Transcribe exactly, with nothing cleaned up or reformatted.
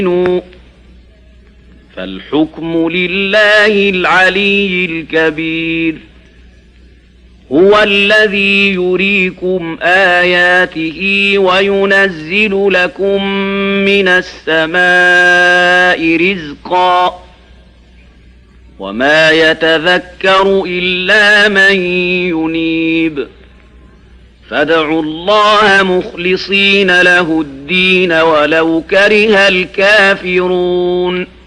فالحكم لله العلي الكبير. هو الذي يريكم آياته وينزل لكم من السماء رزقا وما يتذكر إلا من ينيب. فادعوا الله مخلصين له الدين ولو كره الكافرون.